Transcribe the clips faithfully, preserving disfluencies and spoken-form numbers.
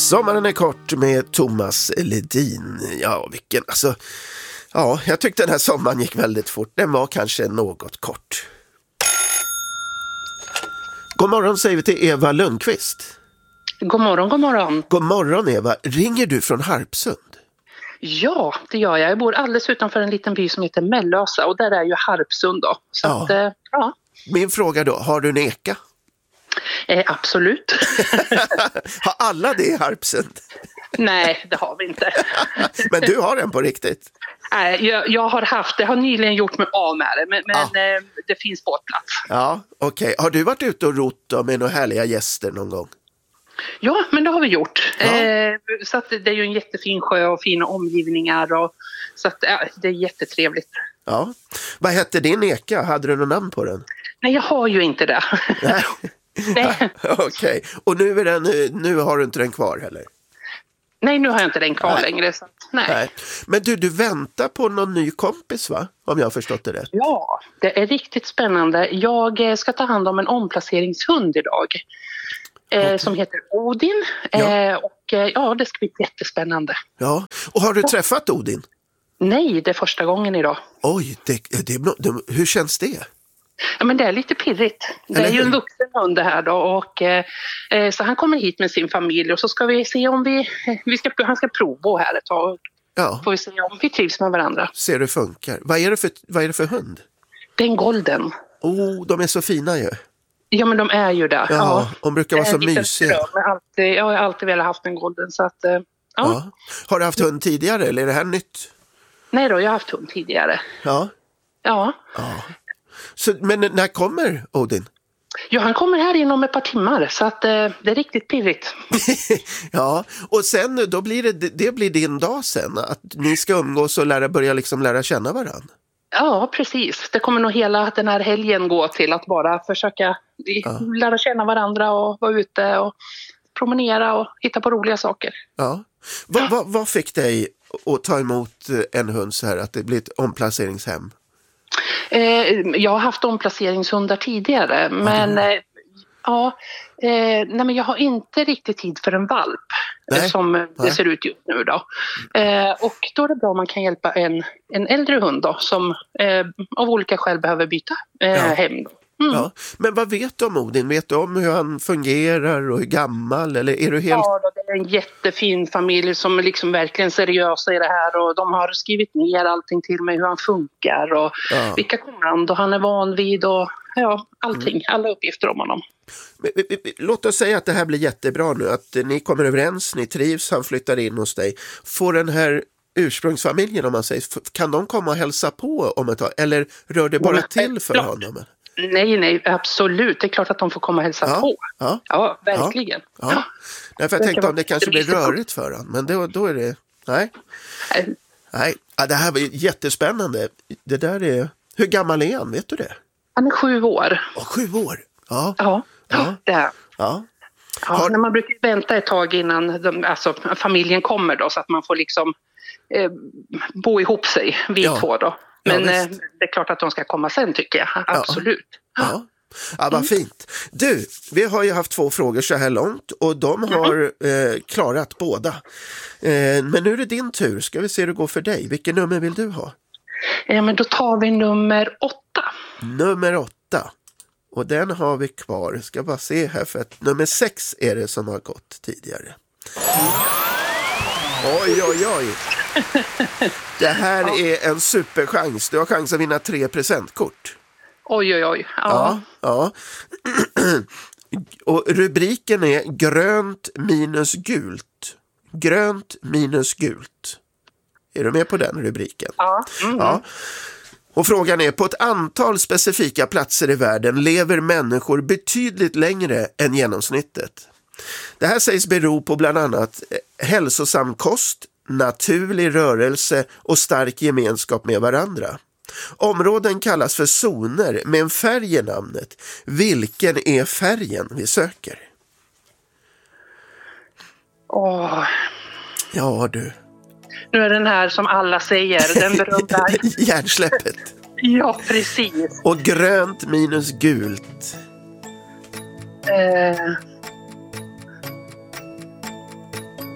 Sommaren är kort med Thomas Ledin. Ja, vilken, alltså, ja, jag tyckte den här sommaren gick väldigt fort. Den var kanske något kort. God morgon säger vi till Eva Lundqvist. God morgon, god morgon. God morgon Eva. Ringer du från Harpsund? Ja, det gör jag. Jag bor alldeles utanför en liten by som heter Mellösa och där är ju Harpsund då. Så Ja. Att, eh, ja. Min fråga då, har du en eka? Eh, absolut. Har alla det i Harpsund? Nej, det har vi inte. Men du har en på riktigt? Nej, jag, jag har haft, det har nyligen gjort mig av med det, men, men Ja. eh, det finns på plats. Ja, okej. Okay. Har du varit ute och rott då med några härliga gäster någon gång? Ja, men det har vi gjort. Ja. Eh, så att det är ju en jättefin sjö och fina omgivningar. Och, så att, eh, det är jättetrevligt. Ja. Vad hette din eka? Hade du någon namn på den? Nej, jag har ju inte det. Nej. Nej. Okej. Okay. Och nu, är den, nu har du inte den kvar heller? Nej, nu har jag inte den kvar Nej. längre. Så att, nej. Nej. Men du, du väntar på någon ny kompis va? Om jag har förstått det rätt. Ja, det är riktigt spännande. Jag eh, ska ta hand om en omplaceringshund idag. Eh, Okej. Som heter Odin. Ja. Eh, och eh, ja, det ska bli jättespännande. Ja. Och har du träffat Odin? Nej, det är första gången idag. Oj, det, det, det, hur känns det? Ja, men det är lite pirrigt. Det Eller är ju hur? en vuxen hund det här då. Och, eh, eh, så han kommer hit med sin familj och så ska vi se om vi... vi ska, han ska prova här ett tag. Ja, Får vi se om vi trivs med varandra. ser hur det funkar. Vad är det för, vad är det för hund? Det är en golden. Oh, de är så fina ju. Ja, men de är ju där. Ja, de brukar vara Det är så en liten mysiga. dröm. Jag har alltid, jag har alltid velat haft en golden. Så att, eh, ja. Ja. Har du haft hund tidigare eller är det här nytt? Nej då, jag har haft hund tidigare. Ja. Ja. Ja. Så, men när kommer Odin? Ja, han kommer här inom ett par timmar så att eh, det är riktigt pirrigt. Ja, och sen då blir det, det blir din dag sen att ni ska umgås och lära, börja liksom lära känna varandra. Ja, precis. Det kommer nog hela den här helgen gå till att bara försöka Ja. lära känna varandra och vara ute och promenera och hitta på roliga saker. Ja. Vad, vad, vad fick dig att ta emot en hund så här att det blir ett omplaceringshem? Eh, jag har haft omplaceringshundar tidigare, men eh, ja, eh, nej, men jag har inte riktigt tid för en valp. Nej. Som det Nej. ser ut just nu då. Eh, och då är det bra om man kan hjälpa en, en äldre hund då, som eh, av olika skäl behöver byta eh, Ja. hem. Då. Mm. Ja. Men vad vet du om Odin? Vet du om hur han fungerar och hur gammal? Eller är du helt... Ja, då, det är en jättefin familj som är liksom verkligen seriösa i det här och de har skrivit ner allting till mig, hur han funkar och Ja. vilka kommando han är van vid och ja, allting, mm. alla uppgifter om honom. Men, men, men, Låt oss säga att det här blir jättebra nu, att eh, ni kommer överens, ni trivs, han flyttar in hos dig. Får den här ursprungsfamiljen, om man säger, f- kan de komma och hälsa på om ett tag? Eller rör det bara men till för självklart. honom? Nej, nej, absolut. Det är klart att de får komma och hälsa Ja, på. ja, Ja, verkligen. ja. Ja. Därför jag Det tänkte kan om det vara kanske blir jättemysigt. rörigt för honom, men då, då är det... Nej, Nej. nej. Ja, det här var ju jättespännande. Det där är... Hur gammal är han, vet du det? Han är sju år. Åh, sju år. Ja, Ja, Ja. ja. det är. ja. Ja, Har- när man brukar vänta ett tag innan de, alltså, familjen kommer då, så att man får liksom eh, bo ihop sig, vi Ja. två då. Ja, Men eh, visst. det är klart att de ska komma sen, tycker jag. Absolut. Ja. Ja, vad fint. Du, vi har ju haft två frågor så här långt och de har eh, klarat båda. Eh, men nu är det din tur. Ska vi se hur det går för dig. Vilken nummer vill du ha? Ja, men då tar vi nummer åtta. Nummer åtta. Och den har vi kvar. Ska bara se här för att nummer sex är det som har gått tidigare. Oj, oj, oj. Det här är en superchans. Du har chans att vinna tre presentkort. Oj, oj, oj. Ja, Ja. ja. Och rubriken är grönt minus gult. Grönt minus gult. Är du med på den rubriken? Ja. Mm. Ja. Och frågan är, på ett antal specifika platser i världen lever människor betydligt längre än genomsnittet. Det här sägs bero på bland annat hälsosam kost, naturlig rörelse och stark gemenskap med varandra. Områden kallas för zoner med en färg i namnet. Vilken är färgen vi söker? Åh. Ja du. Nu är den här som alla säger, den berömda. Hjärnsläppet. Ja, precis. Och grönt minus gult. Eh.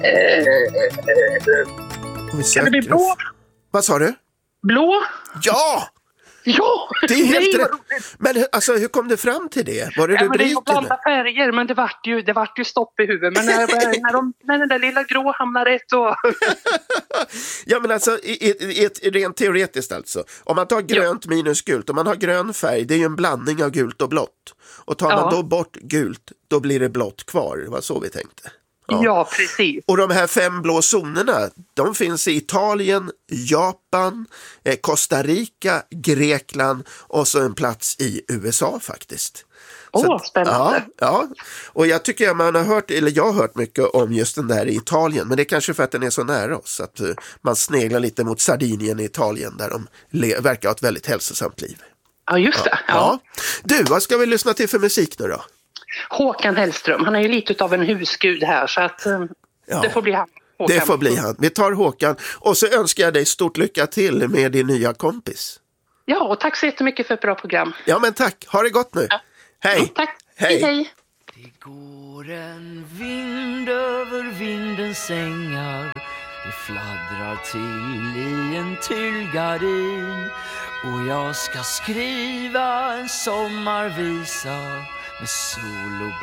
Vi Kan det bli söker. blå? Vad sa du? Blå? Ja! Ja! Det är helt Nej, rätt. Men alltså, hur kom du fram till det? Var det Ja, men det är ju rubriken? blanda färger, men det vart ju, det vart ju stopp i huvudet. Men när, när, de, när den där lilla grå hamnar rätt och... Ja, men alltså, i, i, i ett, rent teoretiskt alltså. Om man tar grönt minus gult, om man har grön färg, det är ju en blandning av gult och blått. Och tar Ja. man då bort gult, då blir det blått kvar. Det var så vi tänkte. Ja, ja precis. Och de här fem blå zonerna, de finns i Italien, Japan, eh, Costa Rica, Grekland och så en plats i U S A faktiskt. Åh, Så, spännande. Ja, ja, och jag tycker att man har hört, eller jag har hört mycket om just den där i Italien, men det är kanske för att den är så nära oss, att uh, man sneglar lite mot Sardinien i Italien där de le- verkar ha ett väldigt hälsosamt liv. Ja, just det. Ja. Ja. Du, vad ska vi lyssna till för musik nu då? Håkan Hellström, han är ju lite av en husgud här, så att um, Ja. det får bli han. Håkan. Det får bli han. Vi tar Håkan och så önskar jag dig stort lycka till med din nya kompis. Ja, och tack så jättemycket för ett bra program. Ja, men tack. Ha det gott nu. Ja. Hej. Ja, tack. Hej. Hej, hej. Det går en vind över vindens ängar. Det fladdrar till i en tyllgardin. Och jag ska skriva en sommarvisa med sol och